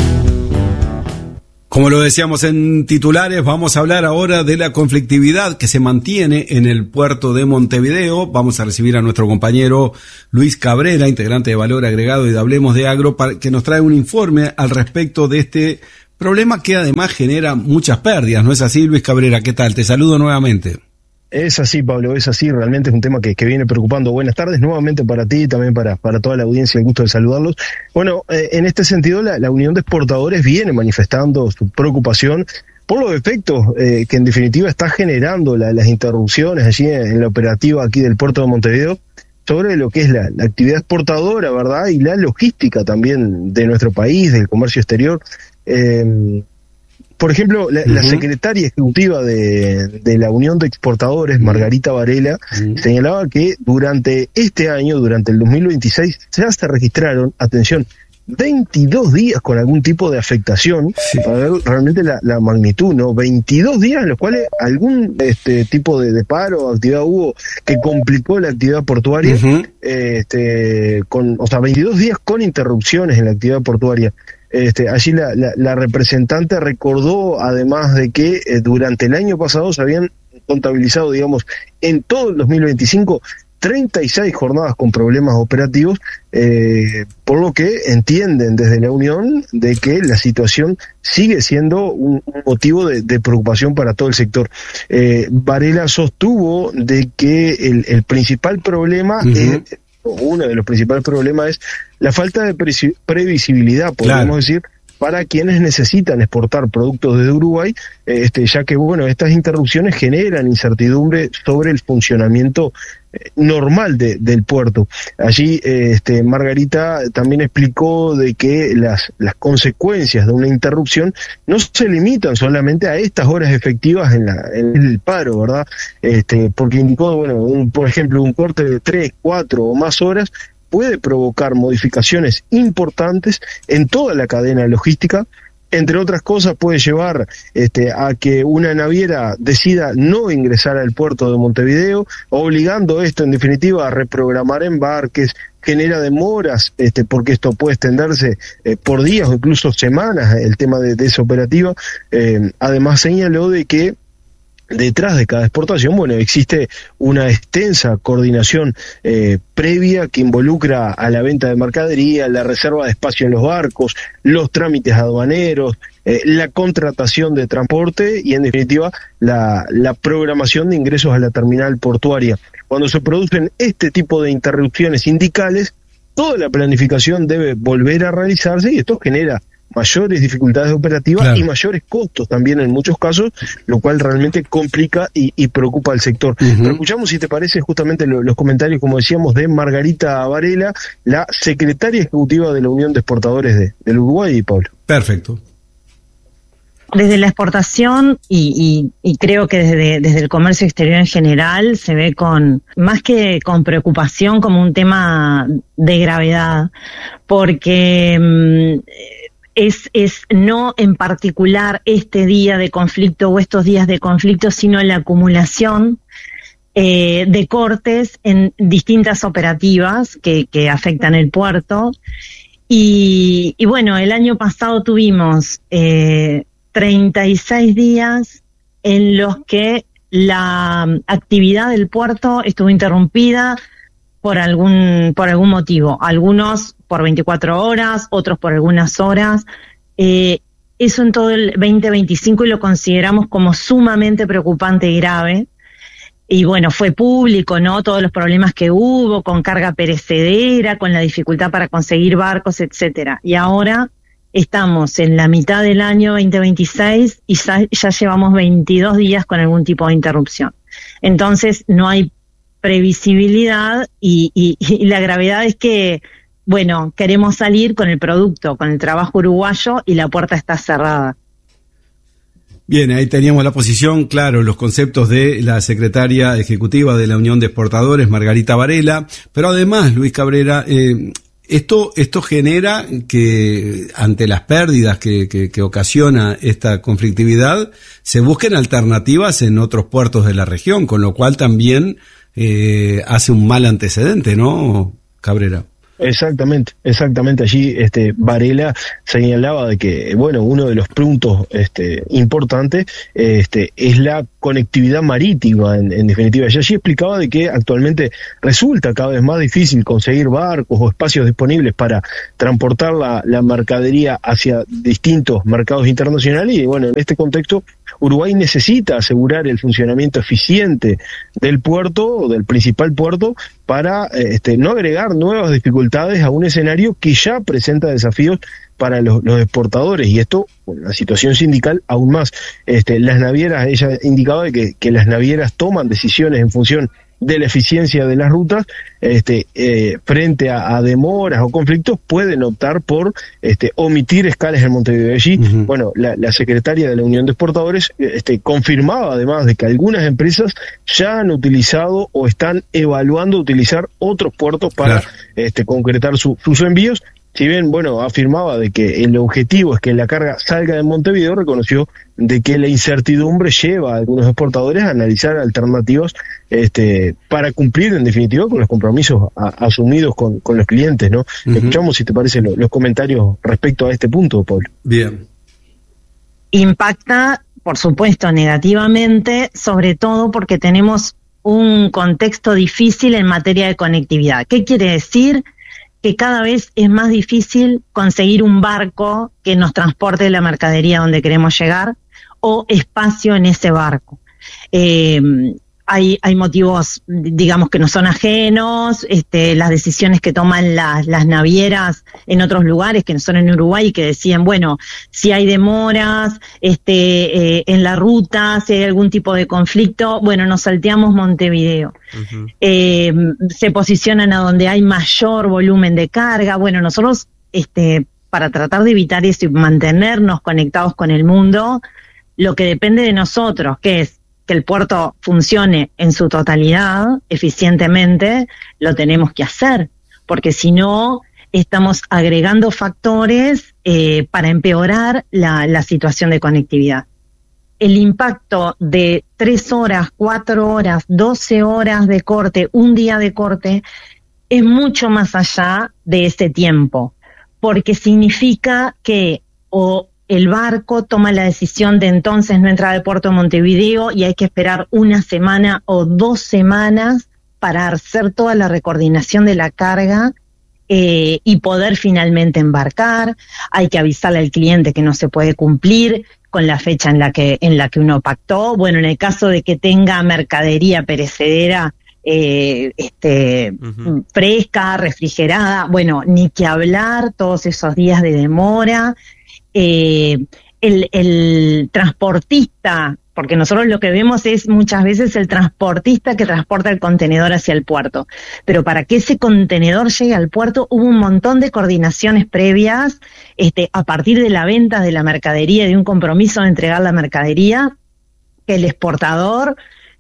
Como lo decíamos en titulares, vamos a hablar ahora de la conflictividad que se mantiene en el puerto de Montevideo. Vamos a recibir a nuestro compañero Luis Cabrera, integrante de Valor Agregado y de Hablemos de Agro, para que nos trae un informe al respecto de este problema que además genera muchas pérdidas. ¿No es así, Luis Cabrera? ¿Qué tal? Te saludo nuevamente. Es así, Pablo, es así, realmente es un tema que, que viene preocupando. Buenas tardes nuevamente para ti y también para, para toda la audiencia, el gusto de saludarlos. Bueno, eh, en este sentido la, la Unión de Exportadores viene manifestando su preocupación por los efectos eh, que en definitiva está generando la, las interrupciones allí en, en la operativa aquí del puerto de Montevideo sobre lo que es la, la actividad exportadora, ¿verdad? Y la logística también de nuestro país, del comercio exterior. Eh, Por ejemplo, la, uh-huh. la secretaria ejecutiva de, de la Unión de Exportadores, Margarita Varela, uh-huh. señalaba que durante este año, durante el dos mil veintiséis, ya se registraron, atención, veintidós días con algún tipo de afectación, sí. para ver realmente la, la magnitud, ¿no? veintidós días en los cuales algún este tipo de, de paro o actividad hubo que complicó la actividad portuaria, uh-huh. este, con, o sea, veintidós días con interrupciones en la actividad portuaria. Este, allí la, la, la representante recordó además de que eh, durante el año pasado se habían contabilizado, digamos, en todo el dos mil veinticinco, treinta y seis jornadas con problemas operativos, eh, por lo que entienden desde la Unión de que la situación sigue siendo un, un motivo de, de preocupación para todo el sector. Eh, Varela sostuvo de que el, el principal problema uh-huh. es... Uno de los principales problemas es la falta de pre- previsibilidad, podemos claro. decir, para quienes necesitan exportar productos desde Uruguay, este, ya que bueno, estas interrupciones generan incertidumbre sobre el funcionamiento eh, normal de, del puerto. Allí eh, este, Margarita también explicó de que las, las consecuencias de una interrupción no se limitan solamente a estas horas efectivas en, la, en el paro, ¿verdad? Este, porque indicó, bueno, un, por ejemplo, un corte de tres, cuatro o más horas puede provocar modificaciones importantes en toda la cadena logística. Entre otras cosas, puede llevar este, a que una naviera decida no ingresar al puerto de Montevideo, obligando esto, en definitiva, a reprogramar embarques, genera demoras, este, porque esto puede extenderse eh, por días o incluso semanas, el tema de, de esa operativa. Eh, además, señaló de que detrás de cada exportación, bueno, existe una extensa coordinación eh, previa que involucra a la venta de mercadería, la reserva de espacio en los barcos, los trámites aduaneros, eh, la contratación de transporte y, en definitiva, la, la programación de ingresos a la terminal portuaria. Cuando se producen este tipo de interrupciones sindicales, toda la planificación debe volver a realizarse y esto genera mayores dificultades operativas claro. y mayores costos también en muchos casos, lo cual realmente complica y, y preocupa al sector. Uh-huh. Pero escuchamos, si te parece, justamente lo, los comentarios, como decíamos, de Margarita Varela, la secretaria ejecutiva de la Unión de Exportadores de, del Uruguay, y Pablo. Perfecto. Desde la exportación y, y, y creo que desde, desde el comercio exterior en general se ve con, más que con preocupación, como un tema de gravedad, porque mmm, Es, es no en particular este día de conflicto o estos días de conflicto, sino la acumulación eh, de cortes en distintas operativas que, que afectan el puerto. Y, y bueno, el año pasado tuvimos eh, treinta y seis días en los que la actividad del puerto estuvo interrumpida por algún por algún motivo, algunos por veinticuatro horas, otros por algunas horas. Eh, eso en todo el veinte veinticinco y lo consideramos como sumamente preocupante y grave. Y bueno, fue público, ¿no? Todos los problemas que hubo con carga perecedera, con la dificultad para conseguir barcos, etcétera. Y ahora estamos en la mitad del año veinte veintiséis y ya, ya llevamos veintidós días con algún tipo de interrupción. Entonces no hay previsibilidad y, y, y la gravedad es que, bueno, queremos salir con el producto, con el trabajo uruguayo y la puerta está cerrada. Bien, ahí teníamos la posición, claro, los conceptos de la secretaria ejecutiva de la Unión de Exportadores, Margarita Varela, pero además, Luis Cabrera, eh, esto esto genera que ante las pérdidas que, que, que ocasiona esta conflictividad, se busquen alternativas en otros puertos de la región, con lo cual también eh, hace un mal antecedente, ¿no, Cabrera? Exactamente, exactamente. Allí este Varela señalaba de que, bueno, uno de los puntos este, importantes este, es la conectividad marítima, en, en definitiva. Y allí explicaba de que actualmente resulta cada vez más difícil conseguir barcos o espacios disponibles para transportar la, la mercadería hacia distintos mercados internacionales. Y bueno, en este contexto, Uruguay necesita asegurar el funcionamiento eficiente del puerto, o del principal puerto, para este, no agregar nuevas dificultades a un escenario que ya presenta desafíos para los, los exportadores, y esto, bueno, la situación sindical aún más. Este, las navieras, ella indicaba de que, que las navieras toman decisiones en función de la eficiencia de las rutas, este, eh, frente a, a demoras o conflictos, pueden optar por este, omitir escalas en Montevideo. Allí, uh-huh. bueno, la, la secretaria de la Unión de Exportadores este, confirmaba además de que algunas empresas ya han utilizado o están evaluando utilizar otros puertos para claro. este, concretar su, sus envíos. Si bien, bueno, afirmaba de que el objetivo es que la carga salga de Montevideo, reconoció de que la incertidumbre lleva a algunos exportadores a analizar alternativas este, para cumplir, en definitiva, con los compromisos a, asumidos con, con los clientes, ¿no? Uh-huh. Escuchamos, si te parece, lo, los comentarios respecto a este punto, Pablo. Bien. Impacta, por supuesto, negativamente, sobre todo porque tenemos un contexto difícil en materia de conectividad. ¿Qué quiere decir? Que cada vez es más difícil conseguir un barco que nos transporte la mercadería donde queremos llegar o espacio en ese barco. Eh, hay, hay motivos, digamos, que no son ajenos, este, las decisiones que toman las, las navieras en otros lugares que no son en Uruguay, que decían, bueno, si hay demoras este, eh, en la ruta, si hay algún tipo de conflicto, bueno, nos salteamos Montevideo. Uh-huh. Eh, se posicionan a donde hay mayor volumen de carga. Bueno, nosotros, este, para tratar de evitar eso y mantenernos conectados con el mundo, lo que depende de nosotros, que es que el puerto funcione en su totalidad, eficientemente, lo tenemos que hacer, porque si no, estamos agregando factores eh, para empeorar la, la situación de conectividad. El impacto de tres horas, cuatro horas, doce horas de corte, un día de corte, es mucho más allá de ese tiempo, porque significa que o el barco toma la decisión de entonces no entrar al puerto de Montevideo y hay que esperar una semana o dos semanas para hacer toda la recoordinación de la carga eh, y poder finalmente embarcar. Hay que avisarle al cliente que no se puede cumplir con la fecha en la que en la que uno pactó. Bueno, en el caso de que tenga mercadería perecedera eh, este uh-huh. fresca, refrigerada, bueno, ni que hablar, todos esos días de demora. Eh, el, el transportista, porque nosotros lo que vemos es muchas veces el transportista que transporta el contenedor hacia el puerto, pero para que ese contenedor llegue al puerto hubo un montón de coordinaciones previas, este, a partir de la venta de la mercadería, de un compromiso de entregar la mercadería, que el exportador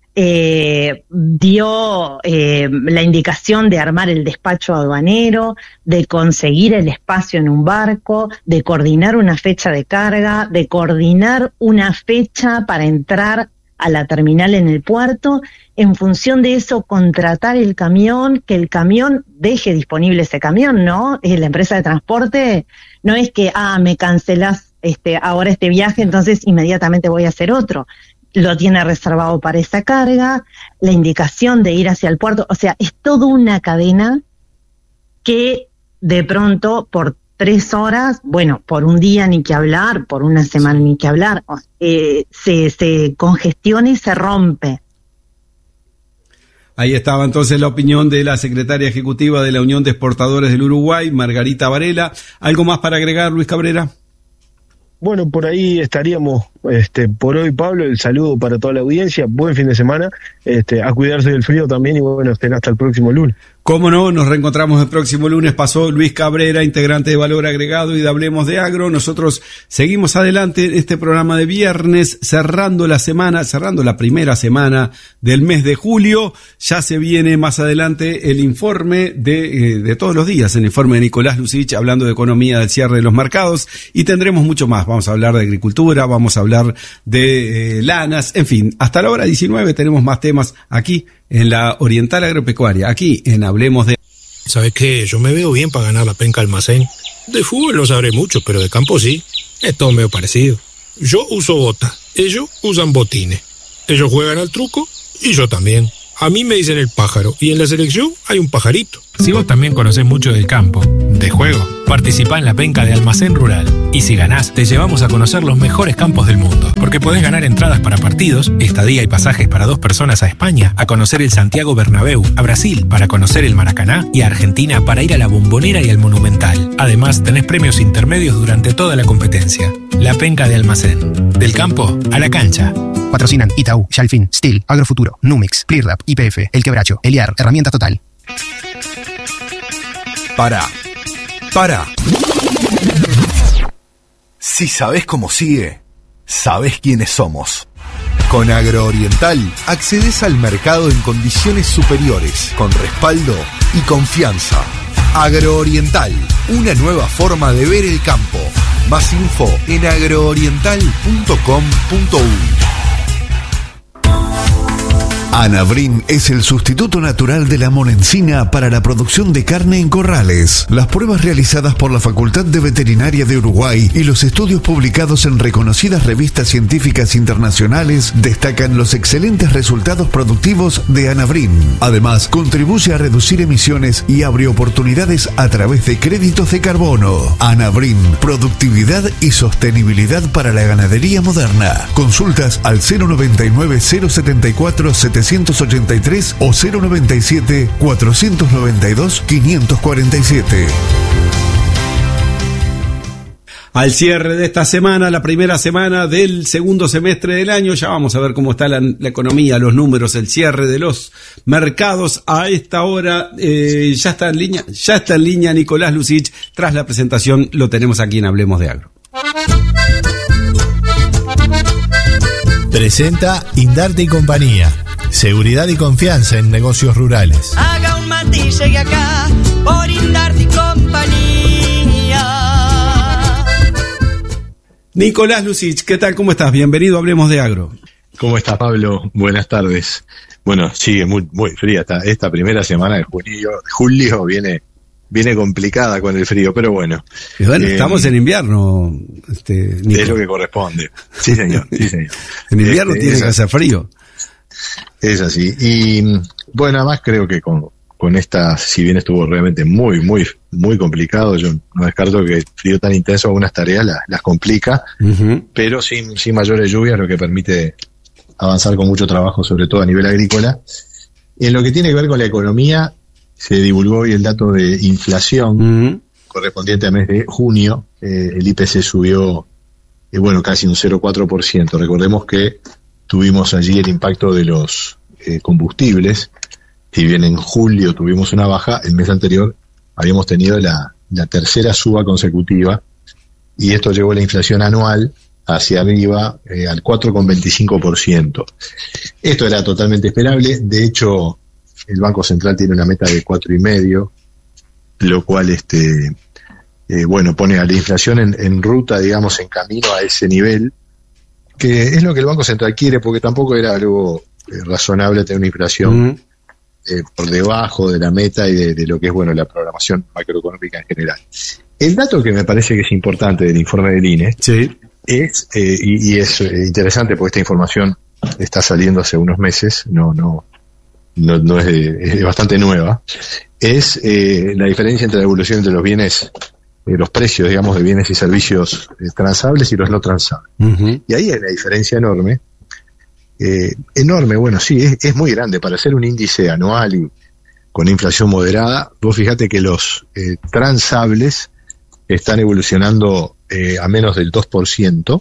Eh, dio eh, la indicación de armar el despacho aduanero, de conseguir el espacio en un barco, de coordinar una fecha de carga, de coordinar una fecha para entrar a la terminal en el puerto. En función de eso, contratar el camión, que el camión deje disponible ese camión, ¿no? Eh, la empresa de transporte no es que, ah, me cancelás este, ahora este viaje, entonces inmediatamente voy a hacer otro. Lo tiene reservado para esa carga, la indicación de ir hacia el puerto, o sea, es toda una cadena que de pronto por tres horas, bueno, por un día ni que hablar, por una semana ni que hablar, eh, se, se congestiona y se rompe. Ahí estaba entonces la opinión de la secretaria ejecutiva de la Unión de Exportadores del Uruguay, Margarita Varela. ¿Algo más para agregar, Luis Cabrera? Bueno, por ahí estaríamos este, por hoy, Pablo, el saludo para toda la audiencia, buen fin de semana, este, a cuidarse del frío también y bueno, estén hasta el próximo lunes. Cómo no, nos reencontramos el próximo lunes. Pasó Luis Cabrera, integrante de Valor Agregado y de Hablemos de Agro. Nosotros seguimos adelante en este programa de viernes, cerrando la semana, cerrando la primera semana del mes de julio. Ya se viene más adelante el informe de, de todos los días, el informe de Nicolás Lucich, hablando de economía del cierre de los mercados, y tendremos mucho más. Vamos a hablar de agricultura, vamos a hablar de eh, lanas, en fin, hasta la hora diecinueve tenemos más temas aquí en la Oriental Agropecuaria, aquí en Hablemos de... ¿Sabes qué? Yo me veo bien para ganar la penca almacén. De fútbol no sabré mucho, pero de campo sí. Es todo medio parecido. Yo uso botas, ellos usan botines. Ellos juegan al truco y yo también. A mí me dicen el pájaro y en la selección hay un pajarito. Si vos también conocés mucho del campo, de juego, participá en la penca de Almacén Rural. Y si ganás, te llevamos a conocer los mejores campos del mundo. Porque podés ganar entradas para partidos, estadía y pasajes para dos personas a España, a conocer el Santiago Bernabéu, a Brasil para conocer el Maracaná y a Argentina para ir a la Bombonera y al Monumental. Además, tenés premios intermedios durante toda la competencia. La penca de Almacén. Del campo a la cancha. Patrocinan Itaú, Shalfin, Steel, Agrofuturo, Numix, Clearlab, Y P F, El Quebracho, Eliar, Herramientas Total. Para. Para. Si sabés cómo sigue, sabés quiénes somos. Con Agrooriental accedes al mercado en condiciones superiores, con respaldo y confianza. Agrooriental, una nueva forma de ver el campo. Más info en agrooriental punto com punto uy. Anabrin es el sustituto natural de la monencina para la producción de carne en corrales. Las pruebas realizadas por la Facultad de Veterinaria de Uruguay y los estudios publicados en reconocidas revistas científicas internacionales destacan los excelentes resultados productivos de Anabrin. Además, contribuye a reducir emisiones y abre oportunidades a través de créditos de carbono. Anabrin, productividad y sostenibilidad para la ganadería moderna. Consultas al cero noventa y nueve, cero setenta y cuatro, setecientos ochenta y tres o cero noventa y siete, cuatrocientos noventa y dos, quinientos cuarenta y siete. Al cierre de esta semana, la primera semana del segundo semestre del año, ya vamos a ver cómo está la, la economía, los números, el cierre de los mercados. A esta hora eh, ya está en línea, ya está en línea Nicolás Lucich. Tras la presentación lo tenemos aquí en Hablemos de Agro. Presenta Indarte y Compañía. Seguridad y confianza en negocios rurales. Haga un mate y llegue acá por Indarte y Compañía. Nicolás Lucich, ¿qué tal? ¿Cómo estás? Bienvenido a Hablemos de Agro. ¿Cómo está, Pablo? Buenas tardes. Bueno, sigue muy muy fría esta, esta primera semana de julio. Julio viene viene complicada con el frío, pero bueno. Y bueno, eh, estamos en invierno. Este, Nico. Es lo que corresponde. Sí, señor. Sí, señor. En invierno este, tiene que hacer frío. Es así. Y bueno, además creo que con, con esta, si bien estuvo realmente muy, muy, muy complicado, yo no descarto que el frío tan intenso algunas tareas las, las complica, uh-huh. pero sin, sin mayores lluvias, lo que permite avanzar con mucho trabajo, sobre todo a nivel agrícola. Y en lo que tiene que ver con la economía, se divulgó hoy el dato de inflación uh-huh. correspondiente al mes de junio. Eh, el I P C subió, eh, bueno, casi un cero coma cuatro por ciento. Recordemos que tuvimos allí el impacto de los eh, combustibles. Si bien en julio tuvimos una baja, el mes anterior habíamos tenido la, la tercera suba consecutiva y esto llevó la inflación anual hacia arriba eh, al cuatro coma veinticinco por ciento. Esto era totalmente esperable. De hecho, el Banco Central tiene una meta de cuatro y medio, lo cual este eh, bueno pone a la inflación en, en ruta, digamos, en camino a ese nivel, que es lo que el Banco Central quiere, porque tampoco era algo eh, razonable tener una inflación uh-huh. eh, por debajo de la meta y de, de lo que es, bueno, la programación macroeconómica en general. El dato que me parece que es importante del informe del I N E sí. es, eh, y, y es eh, interesante porque esta información está saliendo hace unos meses, no no no, no es, de, es bastante nueva, es eh, la diferencia entre la evolución entre los bienes, Eh, los precios, digamos, de bienes y servicios eh, transables y los no transables. Uh-huh. Y ahí hay una diferencia enorme. Eh, enorme, bueno, sí, es, es muy grande. Para hacer un índice anual y con inflación moderada, vos fíjate que los eh, transables están evolucionando eh, a menos del dos por ciento,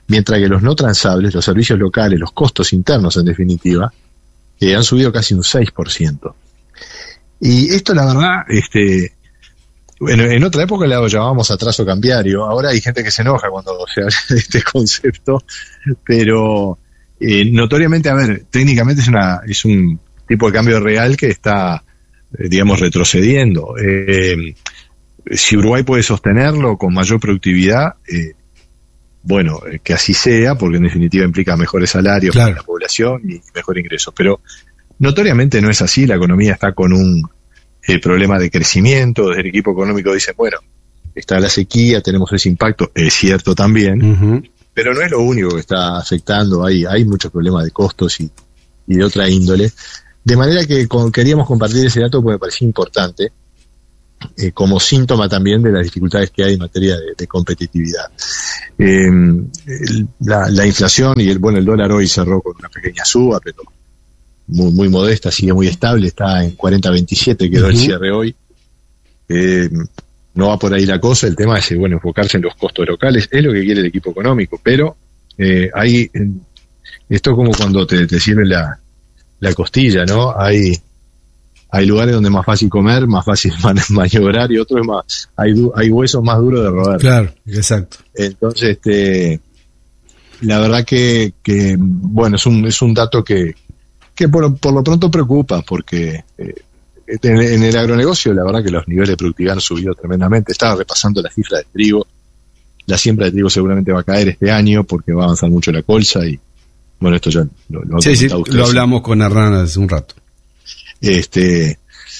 mientras que los no transables, los servicios locales, los costos internos en definitiva, eh, han subido casi un seis por ciento. Y esto la verdad, este, bueno, en otra época lo llamábamos atraso cambiario, ahora hay gente que se enoja cuando se habla de este concepto, pero eh, notoriamente, a ver, técnicamente es, una, es un tipo de cambio real que está, eh, digamos, retrocediendo. Eh, si Uruguay puede sostenerlo con mayor productividad, eh, bueno, eh, que así sea, porque en definitiva implica mejores salarios claro. para la población y mejor ingresos, pero notoriamente no es así, la economía está con un eh, problema de crecimiento, desde el equipo económico dicen, bueno, está la sequía, tenemos ese impacto, es cierto también, uh-huh. pero no es lo único que está afectando, hay, hay muchos problemas de costos y, y de otra índole, de manera que con, queríamos compartir ese dato porque me parecía importante, eh, como síntoma también de las dificultades que hay en materia de, de competitividad. Eh, el, la, la inflación y el, bueno, el dólar hoy cerró con una pequeña suba, pero muy, muy modesta, sigue muy estable, está en cuarenta veintisiete, quedó uh-huh. el cierre hoy. Eh, no va por ahí la cosa, el tema es, bueno, enfocarse en los costos locales, es lo que quiere el equipo económico, pero eh, hay, esto es como cuando te, te sirve la, la costilla, ¿no? Hay, hay lugares donde es más fácil comer, más fácil man, maniobrar, y otros es más, hay, hay huesos más duros de roer. Claro, exacto. Entonces, este, la verdad que, que bueno, es un, es un dato que, que por, por lo pronto preocupa, porque eh, en, en el agronegocio la verdad que los niveles de productividad han subido tremendamente. Estaba repasando la cifra de trigo, la siembra de trigo seguramente va a caer este año porque va a avanzar mucho la colza y bueno, esto ya lo, lo, sí, sí, lo hablamos con Hernán hace un rato. Este,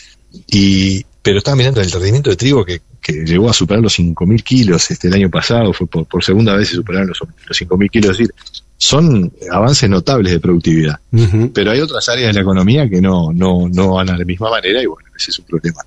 y, pero estaba mirando el rendimiento de trigo que, que llegó a superar los cinco mil kilos este el año pasado, fue por, por segunda vez se superaron los, los cinco mil kilos, es decir, son avances notables de productividad. Uh-huh. Pero hay otras áreas de la economía que no, no, no van a la misma manera y bueno, ese es un problema.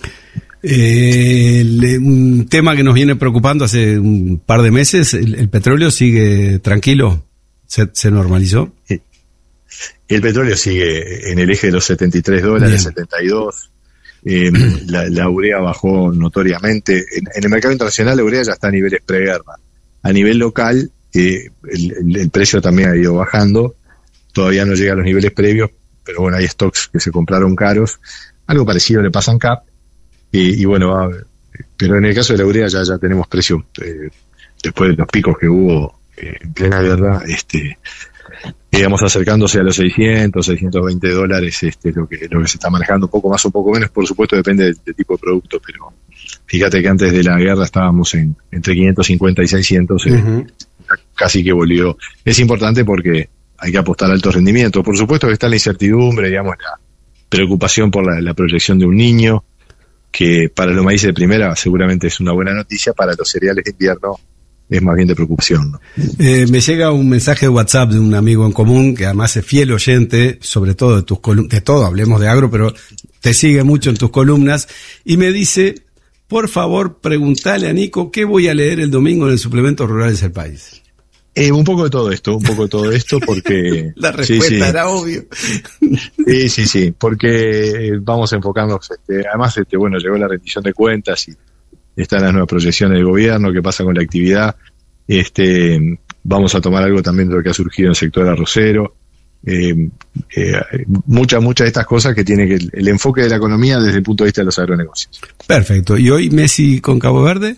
Eh, el, un tema que nos viene preocupando hace un par de meses, el, el petróleo sigue tranquilo, se, se normalizó. Sí. El petróleo sigue en el eje de los setenta y tres dólares, bien. setenta y dos. Eh, la, la urea bajó notoriamente. En, en el mercado internacional la urea ya está a niveles preguerra. A nivel local, eh, el, el, el precio también ha ido bajando. Todavía no llega a los niveles previos, pero bueno, hay stocks que se compraron caros. Algo parecido le pasa en C A P. Y, y bueno, va, pero en el caso de la urea ya, ya tenemos precio. Eh, después de los picos que hubo eh, en plena guerra, este... digamos acercándose a los seiscientos, seiscientos veinte dólares, este, lo que, lo que se está manejando, un poco más o un poco menos, por supuesto depende del, del tipo de producto, pero fíjate que antes de la guerra estábamos en entre quinientos cincuenta y seiscientos, eh, uh-huh. casi que volvió. Es importante porque hay que apostar a altos rendimientos, por supuesto que está la incertidumbre, digamos, la preocupación por la, la proyección de un niño, que para los maíces de primera seguramente es una buena noticia, para los cereales de invierno es más bien de preocupación, ¿no? Eh, me llega un mensaje de WhatsApp de un amigo en común que además es fiel oyente, sobre todo de tus columnas, de todo, hablemos de agro, pero te sigue mucho en tus columnas, y me dice, por favor, preguntale a Nico qué voy a leer el domingo en el suplemento Rurales del País. Eh, un poco de todo esto, un poco de todo esto, porque... La respuesta sí, sí. era obvio. Sí, sí, sí, porque vamos a enfocarnos, este, además, este, bueno, llegó la rendición de cuentas y están las nuevas proyecciones del gobierno, qué pasa con la actividad, este, vamos a tomar algo también de lo que ha surgido en el sector arrocero, eh, eh, muchas, muchas de estas cosas que tiene que el, el enfoque de la economía desde el punto de vista de los agronegocios. Perfecto, ¿y hoy Messi con Cabo Verde?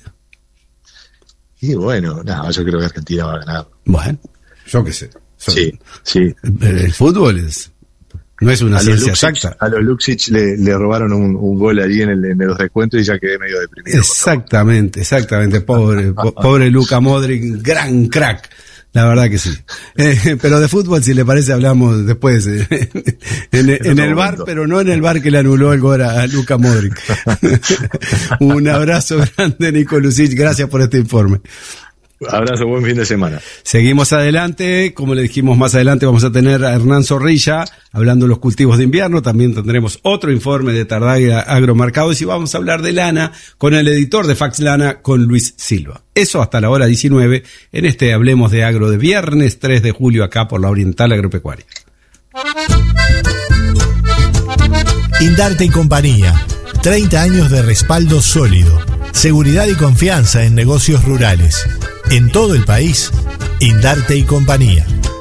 Y bueno, nada, yo creo que Argentina va a ganar. Bueno, yo qué sé. Son, sí, sí. El fútbol es... No es una ciencia exacta. A los Luxic le, le robaron un, un gol allí en, el, en los descuentos y ya quedé medio deprimido. Exactamente, exactamente. Pobre, po, pobre Luka Modric, gran crack. La verdad que sí. Eh, pero de fútbol, si le parece, hablamos después. Eh, en, en, en el bar, pero no en el bar que le anuló el gol a Luka Modric. Un abrazo grande, Nico Lucic. Gracias por este informe. Abrazo, buen fin de semana. Seguimos adelante, como le dijimos más adelante vamos a tener a Hernán Zorrilla hablando de los cultivos de invierno, también tendremos otro informe de Tardaguila Agromercados y vamos a hablar de lana con el editor de Fax Lana, con Luis Silva. Eso hasta la hora diecinueve en este Hablemos de Agro de viernes tres de julio acá por la Oriental Agropecuaria. Indarte y compañía, treinta años de respaldo sólido, seguridad y confianza en negocios rurales. En todo el país, Indarte y Compañía.